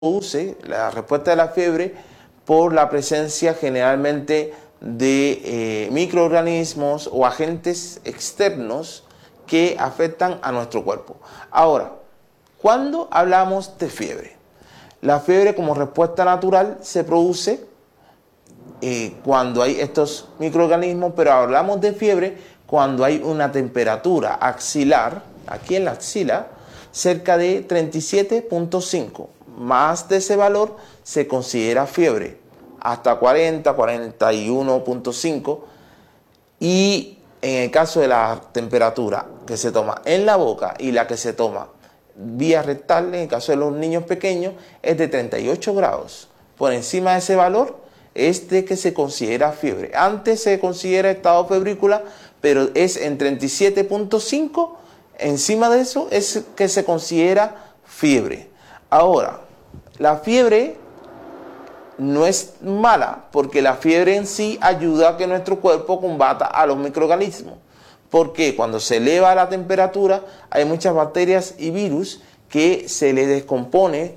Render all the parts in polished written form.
produce la respuesta de la fiebre por la presencia generalmente de microorganismos o agentes externos que afectan a nuestro cuerpo. Ahora, ¿cuándo hablamos de fiebre? La fiebre como respuesta natural se produce cuando hay estos microorganismos, pero hablamos de fiebre cuando hay una temperatura axilar, aquí en la axila, cerca de 37.5. Más de ese valor se considera fiebre, hasta 40, 41.5. Y en el caso de la temperatura que se toma en la boca y la que se toma vía rectal, en el caso de los niños pequeños, es de 38 grados. Por encima de ese valor es de que se considera fiebre. Antes se considera estado febrícula, pero es en 37.5. Encima de eso es que se considera fiebre. Ahora, la fiebre no es mala, porque la fiebre en sí ayuda a que nuestro cuerpo combata a los microorganismos. Porque cuando se eleva la temperatura, hay muchas bacterias y virus que se descompone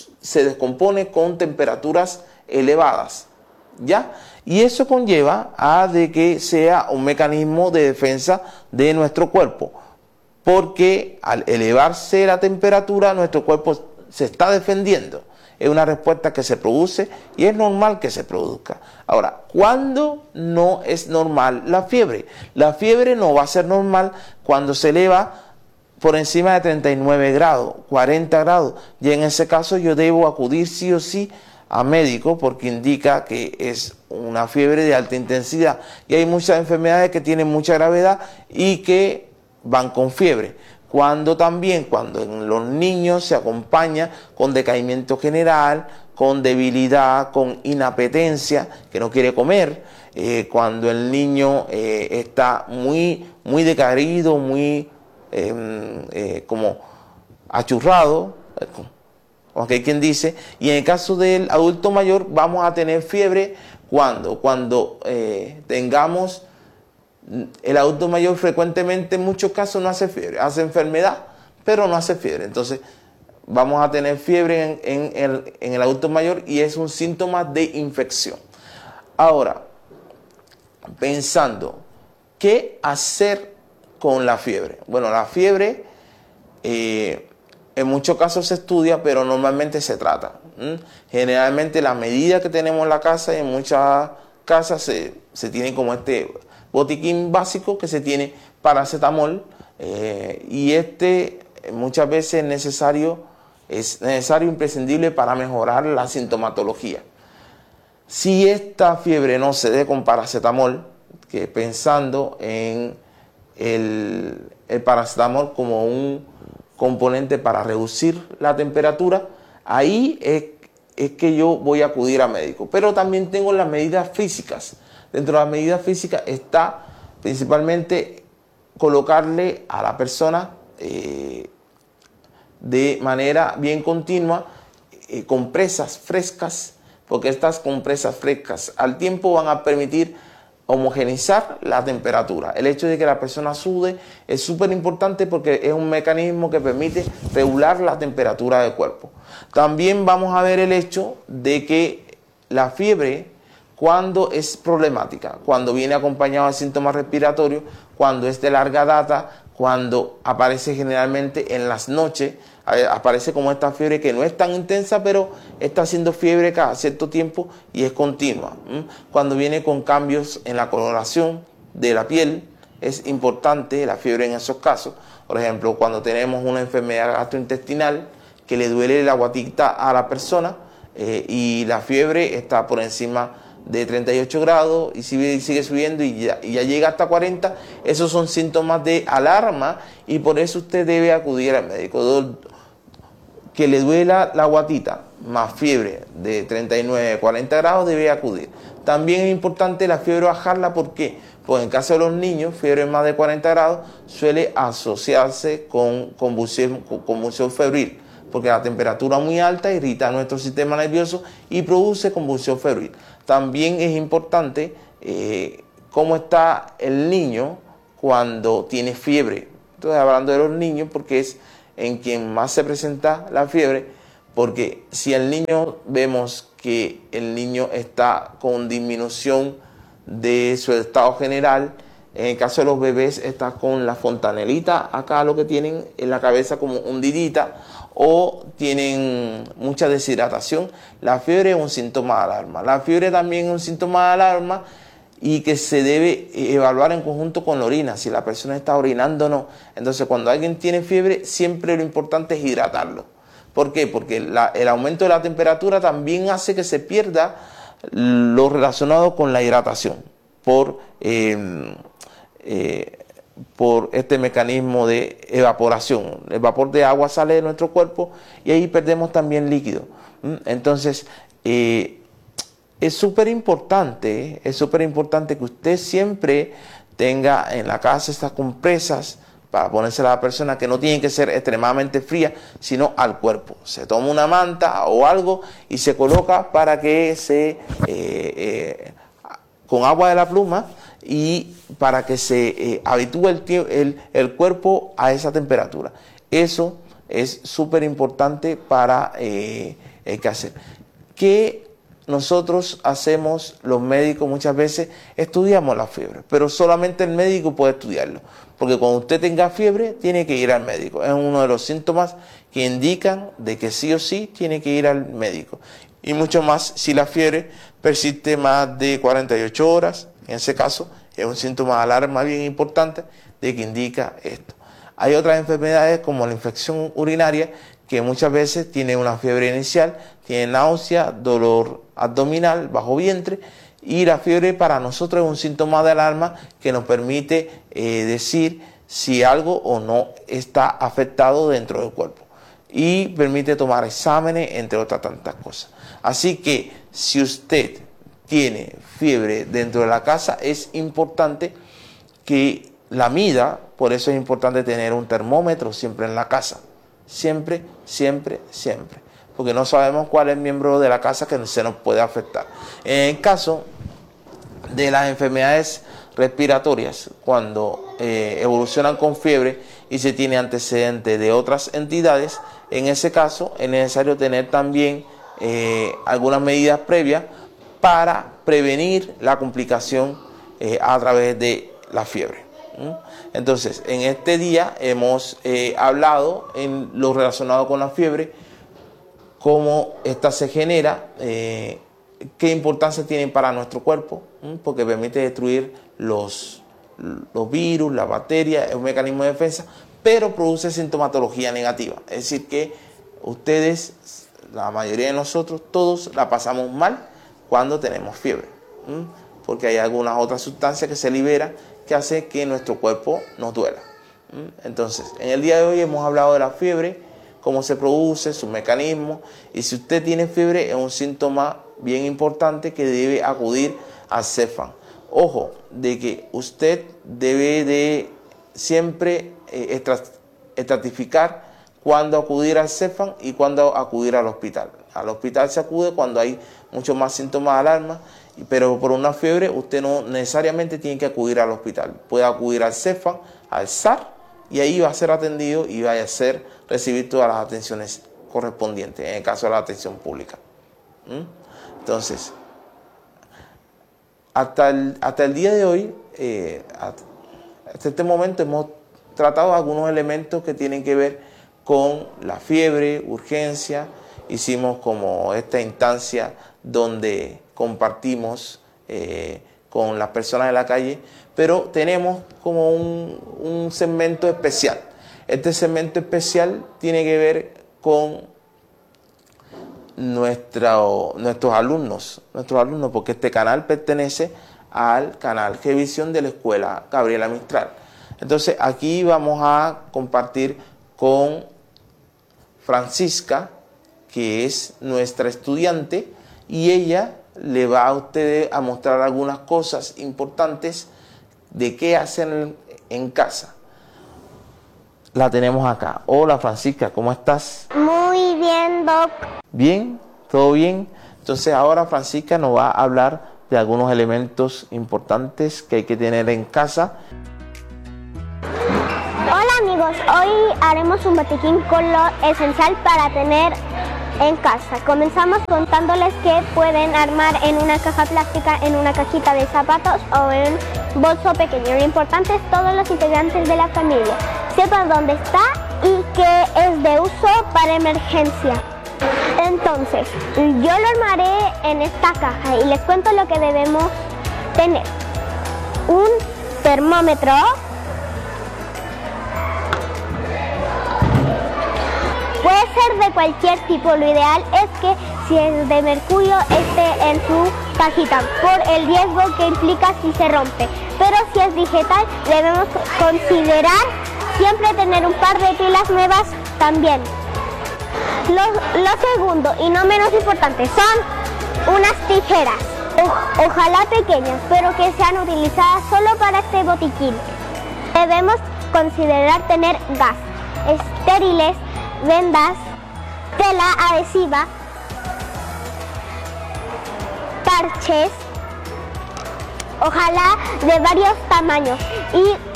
con temperaturas elevadas, ¿ya? Y eso conlleva a de que sea un mecanismo de defensa de nuestro cuerpo, porque al elevarse la temperatura, nuestro cuerpo se está defendiendo. Es una respuesta que se produce y es normal que se produzca. Ahora, ¿cuándo no es normal la fiebre? La fiebre no va a ser normal cuando se eleva por encima de 39 grados, 40 grados. Y en ese caso yo debo acudir sí o sí a médico porque indica que es una fiebre de alta intensidad. Y hay muchas enfermedades que tienen mucha gravedad y que van con fiebre. Cuando en los niños se acompaña con decaimiento general, con debilidad, con inapetencia, que no quiere comer, cuando el niño está muy decaído, muy como achurrado, aunque hay quien dice, y en el caso del adulto mayor vamos a tener fiebre cuando tengamos. El adulto mayor frecuentemente en muchos casos no hace fiebre, hace enfermedad, pero no hace fiebre. Entonces vamos a tener fiebre en el adulto mayor y es un síntoma de infección. Ahora, pensando, ¿qué hacer con la fiebre? Bueno, la fiebre en muchos casos se estudia, pero normalmente se trata. Generalmente la medida que tenemos en la casa, y en muchas casas se tiene como este botiquín básico que se tiene paracetamol, y muchas veces es necesario, imprescindible para mejorar la sintomatología. Si esta fiebre no se dé con paracetamol, que pensando en el paracetamol como un componente para reducir la temperatura, ahí es que yo voy a acudir a médico. Pero también tengo las medidas físicas. Dentro de las medidas físicas está principalmente colocarle a la persona de manera bien continua compresas frescas, porque estas compresas frescas al tiempo van a permitir homogeneizar la temperatura. El hecho de que la persona sude es súper importante porque es un mecanismo que permite regular la temperatura del cuerpo. También vamos a ver el hecho de que la fiebre, cuando es problemática, cuando viene acompañado de síntomas respiratorios, cuando es de larga data, cuando aparece generalmente en las noches, aparece como esta fiebre que no es tan intensa, pero está haciendo fiebre cada cierto tiempo y es continua. Cuando viene con cambios en la coloración de la piel, es importante la fiebre en esos casos. Por ejemplo, cuando tenemos una enfermedad gastrointestinal que le duele la guatita a la persona y la fiebre está por encima de 38 grados y sigue subiendo y ya llega hasta 40, esos son síntomas de alarma y por eso usted debe acudir al médico. Que le duela la guatita más fiebre de 39, 40 grados, debe acudir. También es importante la fiebre bajarla, ¿por qué? Pues en caso de los niños, fiebre más de 40 grados suele asociarse con convulsión febril, porque la temperatura muy alta irrita nuestro sistema nervioso y produce convulsión febril. También es importante cómo está el niño cuando tiene fiebre. Estoy hablando de los niños porque es en quien más se presenta la fiebre, Porque si el niño vemos que el niño está con disminución de su estado general, en el caso de los bebés está con la fontanelita acá, lo que tienen en la cabeza como hundidita, o tienen mucha deshidratación, la fiebre es un síntoma de alarma. La fiebre también es un síntoma de alarma y que se debe evaluar en conjunto con la orina, si la persona está orinando o no. Entonces, cuando alguien tiene fiebre, siempre lo importante es hidratarlo. ¿Por qué? Porque el aumento de la temperatura también hace que se pierda lo relacionado con la hidratación por este mecanismo de evaporación. El vapor de agua sale de nuestro cuerpo y ahí perdemos también líquido. Entonces, es súper importante que usted siempre tenga en la casa estas compresas para ponérsela a la persona, que no tienen que ser extremadamente frías, sino al cuerpo. Se toma una manta o algo y se coloca para que con agua de la pluma, y para que se habitúe el cuerpo a esa temperatura. Eso es súper importante para que hacer. ¿Qué nosotros hacemos los médicos? Muchas veces estudiamos la fiebre, pero solamente el médico puede estudiarlo, porque cuando usted tenga fiebre tiene que ir al médico. Es uno de los síntomas que indican de que sí o sí tiene que ir al médico, y mucho más si la fiebre persiste más de 48 horas. En ese caso es un síntoma de alarma bien importante de que indica esto. Hay otras enfermedades como la infección urinaria, que muchas veces tiene una fiebre inicial, tiene náusea, dolor abdominal, bajo vientre, y la fiebre para nosotros es un síntoma de alarma que nos permite decir si algo o no está afectado dentro del cuerpo, y permite tomar exámenes, entre otras tantas cosas. Así que si usted tiene fiebre dentro de la casa, es importante que la mida. Por eso es importante tener un termómetro siempre en la casa. Siempre, siempre, siempre. Porque no sabemos cuál es el miembro de la casa que se nos puede afectar. En el caso de las enfermedades respiratorias, cuando evolucionan con fiebre y se tiene antecedente de otras entidades, en ese caso es necesario tener también algunas medidas previas para prevenir la complicación a través de la fiebre. Entonces, en este día hemos hablado en lo relacionado con la fiebre, cómo esta se genera, qué importancia tiene para nuestro cuerpo, porque permite destruir los virus, las bacterias, es un mecanismo de defensa, pero produce sintomatología negativa. Es decir, que ustedes, la mayoría de nosotros, todos la pasamos mal cuando tenemos fiebre, porque hay algunas otras sustancias que se liberan que hace que nuestro cuerpo nos duela. Entonces, en el día de hoy hemos hablado de la fiebre, cómo se produce, sus mecanismos, y si usted tiene fiebre es un síntoma bien importante que debe acudir al Cefam. Ojo, de que usted debe de siempre estratificar cuándo acudir al Cefam y cuándo acudir al hospital. Al hospital se acude cuando hay muchos más síntomas de alarma, pero por una fiebre usted no necesariamente tiene que acudir al hospital. Puede acudir al Cefam, al SAR, y ahí va a ser atendido y va a recibir todas las atenciones correspondientes, en el caso de la atención pública. Entonces, hasta el día de hoy, hasta este momento hemos tratado algunos elementos que tienen que ver con la fiebre, urgencia. Hicimos como esta instancia donde compartimos con las personas de la calle, pero tenemos como un segmento especial. Este segmento especial tiene que ver con nuestros alumnos, porque este canal pertenece al canal Gevisión de la Escuela Gabriela Mistral. Entonces aquí vamos a compartir con Francisca, que es nuestra estudiante, y ella le va a ustedes a mostrar algunas cosas importantes de qué hacer en casa. La tenemos acá. Hola Francisca, ¿cómo estás? Muy bien, Doc. ¿Bien? ¿Todo bien? Entonces ahora Francisca nos va a hablar de algunos elementos importantes que hay que tener en casa. Hola amigos, hoy haremos un botiquín con lo esencial para tener en casa. Comenzamos contándoles que pueden armar en una caja plástica, en una cajita de zapatos o en un bolso pequeño. Lo importante es todos los integrantes de la familia sepan dónde está y que es de uso para emergencia. Entonces, yo lo armaré en esta caja y les cuento lo que debemos tener. Un termómetro, puede ser de cualquier tipo, lo ideal es que si es de mercurio esté en su cajita por el riesgo que implica si se rompe, pero si es digital debemos considerar siempre tener un par de pilas nuevas también. Lo segundo y no menos importante son unas tijeras, ojalá pequeñas, pero que sean utilizadas solo para este botiquín. Debemos considerar tener gas, estériles, vendas, tela adhesiva, parches, ojalá de varios tamaños y